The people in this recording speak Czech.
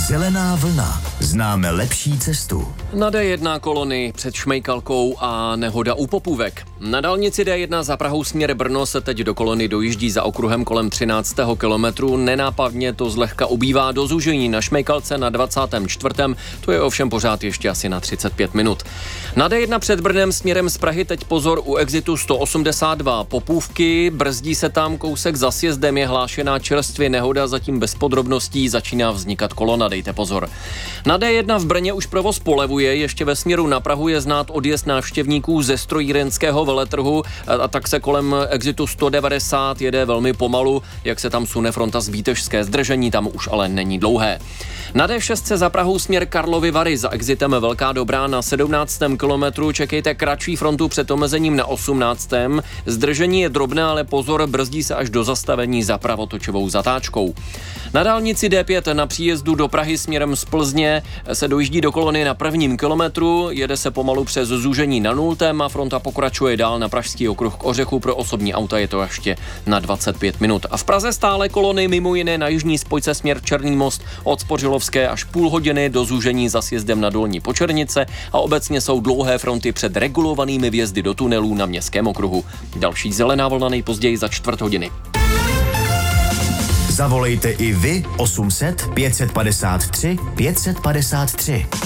Zelená vlna. Známe lepší cestu. Na D1 kolony před Šmejkalkou a nehoda u Popůvek. Na dálnici D1 za Prahou směr Brno se teď do kolony dojíždí za okruhem kolem 13. kilometru. Nenápadně to zlehka ubývá do zúžení na Šmejkalce na 24. To je ovšem pořád ještě asi na 35 minut. Na D1 před Brnem směrem z Prahy teď pozor u exitu 182 Popůvky. Brzdí se tam kousek za sjezdem, je hlášená čerstvě nehoda, zatím bez podrobností začíná vznikat kolona, dejte pozor. Na D1 v Brně už provoz polevuje, ještě ve směru na Prahu je znát odjezd návštěvníků ze strojírenského veletrhu a tak se kolem exitu 190 jede velmi pomalu, jak se tam sune fronta z Výtežské, zdržení tam už ale není dlouhé. Na D6 za Prahou směr Karlovy Vary za exitem Velká Dobrá na 17. kilometru čekejte kratší frontu před omezením na 18. Zdržení je drobné, ale pozor, brzdí se až do zastavení za pravotočovou zatáčkou. Na dálnici D5 na příjezdu do Prahy směrem z Plzně se dojíždí do kolony na 1. kilometru, jede se pomalu přes zúžení na 0. a fronta pokračuje dál na Pražský okruh k Ořechu, pro osobní auta je to ještě na 25 minut. A v Praze stále kolony mimo jiné na jižní spojce směr Černý Most od Spořilovské až půl hodiny do zúžení za sjezdem na Dolní Počernice a obecně jsou dlouhé fronty před regulovanými vjezdy do tunelů na Městském okruhu. Další zelená vlna nejpozději za 4 hodiny. Zavolejte i vy 800 553 553.